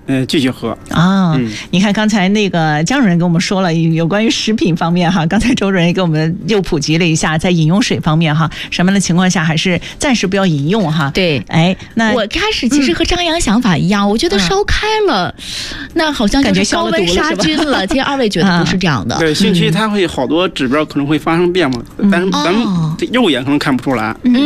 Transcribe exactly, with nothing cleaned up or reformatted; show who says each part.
Speaker 1: 呃，继续喝
Speaker 2: 啊、
Speaker 1: 嗯。
Speaker 2: 你看刚才那个江主任跟我们说了有关于食品方面哈，刚才周主任也给我们又普及了一下，在饮用水方面哈，什么样的情况下还是暂时不要饮用哈。
Speaker 3: 对，
Speaker 2: 哎，那
Speaker 3: 我开始其实和张扬想法一样，嗯、我觉得烧开了，嗯、那好像就是高温杀菌了。其实二位觉得不是这样的。
Speaker 1: 对，汛期它会好多指标可能会发生变化，嗯、但是咱们肉眼可能看不出来。
Speaker 3: 嗯